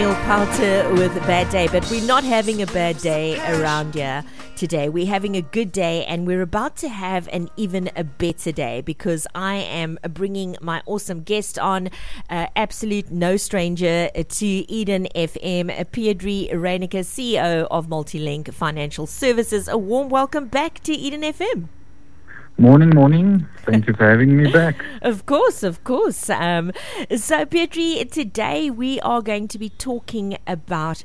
Daniel Powter with a bad day, but we're not having a bad day around here today. We're having a good day, and we're about to have an even a better day because I am bringing my awesome guest on, absolute no stranger to Eden FM, Piedri Reiniger, CEO of Multilink Financial Services. A warm welcome back to Eden FM. Morning. Thank you for having me back. Of course. So, Piedri, today we are going to be talking about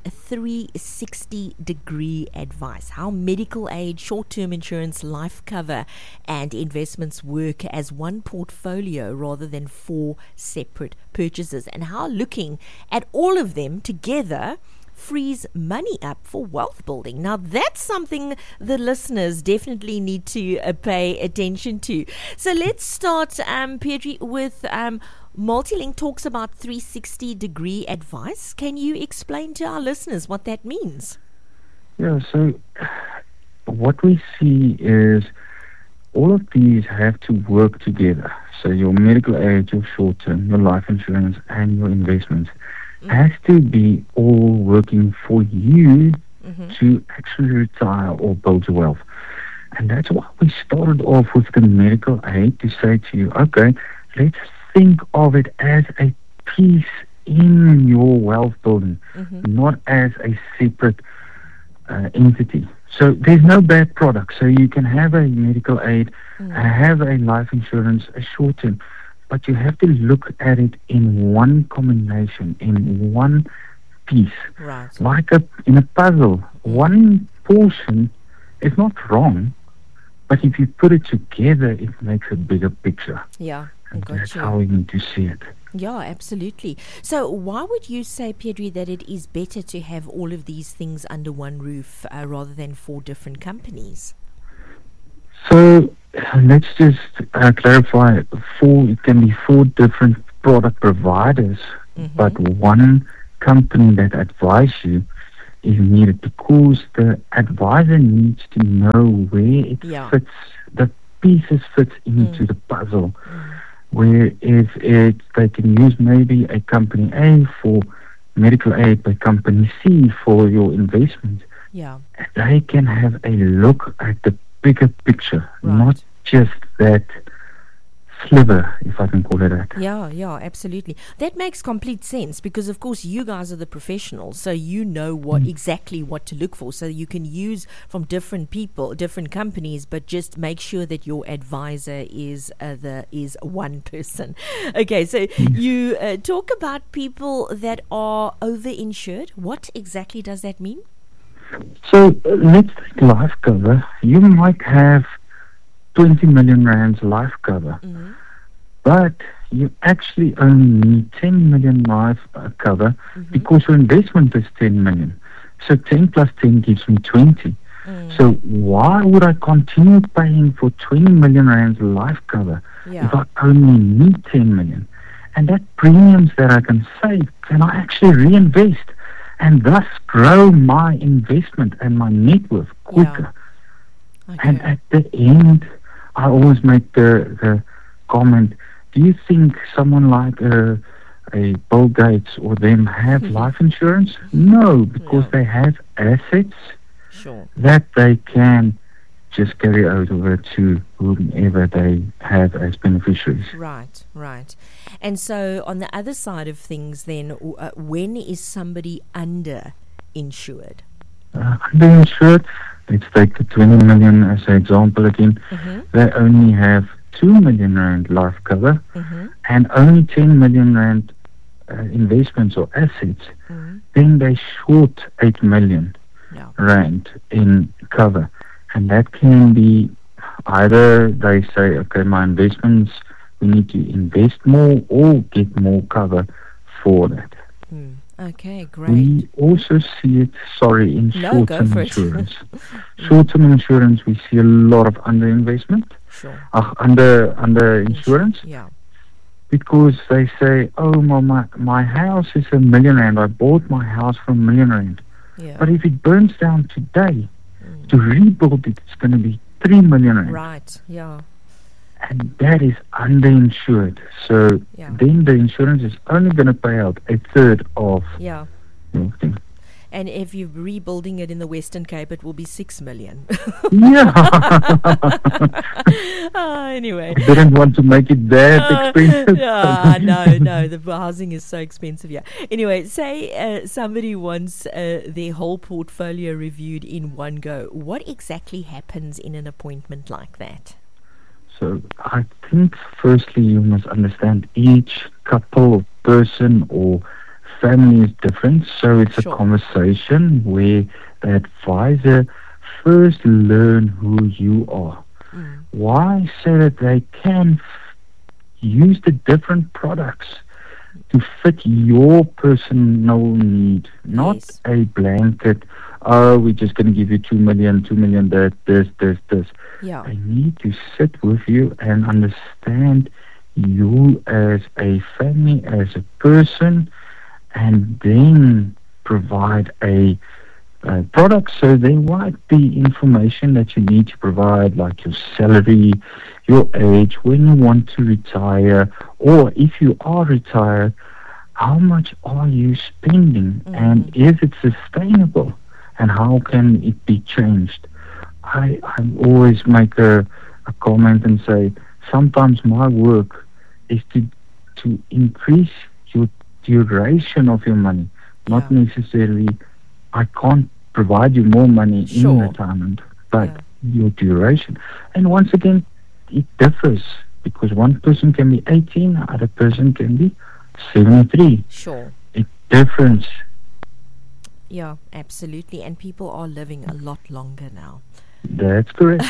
360-degree advice, how medical aid, short-term insurance, life cover, and investments work as one portfolio rather than four separate purchases, and how looking at all of them together frees money up for wealth building. Now, that's something the listeners definitely need to pay attention to. So let's start, Piedri, with Multilink talks about 360-degree advice. Can you explain to our listeners what that means? Yeah, so what we see is all of these have to work together. So your medical aid, your short-term, your life insurance, and your investments has to be all working for you to actually retire or build your wealth. And that's why we started off with the medical aid to say to you, okay, let's think of it as a piece in your wealth building, not as a separate entity. So there's no bad product. So you can have a medical aid, have a life insurance, a short-term, but you have to look at it in one combination, in one piece. Right. Like in a puzzle, one portion is not wrong, but if you put it together, it makes a bigger picture. Yeah, and that's how we need to see it. Yeah, absolutely. So why would you say, Piedri, that it is better to have all of these things under one roof rather than four different companies? So let's just clarify, it can be four different product providers, but one company that advises you is needed because the advisor needs to know where it fits, the pieces fit into the puzzle. Where if they can use maybe a company A for medical aid, by company C for your investment, they can have a look at the bigger picture, not just that sliver, if I can call it that. Yeah, absolutely. That makes complete sense because, of course, you guys are the professionals, so you know exactly what to look for. So you can use from different people, different companies, but just make sure that your advisor is one person. Okay, so you talk about people that are overinsured. What exactly does that mean? So let's take life cover. You might have 20 million rands life cover, but you actually only need 10 million life cover because your investment is 10 million. So 10 plus 10 gives me 20. So why would I continue paying for 20 million rands life cover if I only need 10 million? And that premiums that I can save, can I actually reinvest and thus grow my investment and my net worth quicker? And at the end, I always make the comment, do you think someone like a Bill Gates or them have life insurance? No, because they have assets that they can just carry over to whomever they have as beneficiaries. Right. And so on the other side of things then, when is somebody underinsured? Underinsured, let's take the 20 million as an example again. They only have 2 million rand life cover and only 10 million rand investments or assets. Then they short 8 million rand in cover. And that can be either they say, okay, my investments, we need to invest more or get more cover for that. Okay, great. We also see it, in short-term insurance. Short-term insurance, we see a lot of underinvestment, under insurance, because they say, oh, my house is 1 million rand. I bought my house for 1 million rand. But if it burns down today, to rebuild it, it's going to be 3 million rand. Right, And that is underinsured. So then the insurance is only going to pay out a third of Okay. And if you're rebuilding it in the Western Cape, it will be 6 million. Yeah. Anyway. I didn't want to make it that expensive. No, the housing is so expensive here. Anyway, say somebody wants their whole portfolio reviewed in one go. What exactly happens in an appointment like that? So I think firstly you must understand each couple, person or family is different. So it's Sure. a conversation where the advisor first learn who you are. Mm. Why? So that they can use the different products to fit your personal need, not Yes. a blanket, oh, we're just going to give you 2 million, that, this. Yeah. I need to sit with you and understand you as a family, as a person, and then provide a product. So they write the information that you need to provide, like your salary, your age, when you want to retire, or if you are retired, how much are you spending, and is it sustainable, and how can it be changed? I always make a comment and say, sometimes my work is to increase your duration of your money, not Yeah. necessarily, I can't provide you more money Sure. in retirement, but Yeah. your duration. And once again, it differs because one person can be 18, other person can be 73. Sure. It differs. Yeah, absolutely. And people are living a lot longer now. That's correct.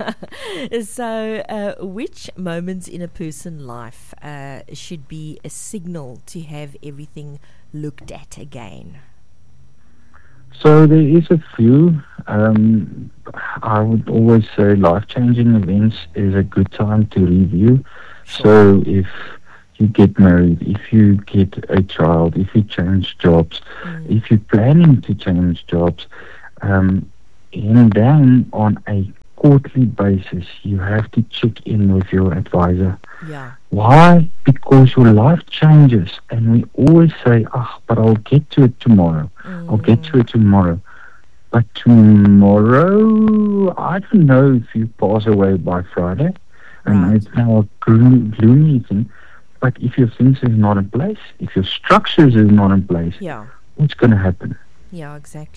So, which moments in a person's life should be a signal to have everything looked at again? So there is a few. I would always say life-changing events is a good time to review. So if you get married, if you get a child, if you change jobs, if you're planning to change jobs, and then on a quarterly basis, you have to check in with your advisor. Yeah. Why? Because your life changes, and we always say, but I'll get to it tomorrow. I'll get to it tomorrow. But tomorrow, I don't know if you pass away by Friday, and Right. it's now a gloomy thing, but if your things is not in place, if your structures is not in place, Yeah. what's going to happen? Yeah, exactly.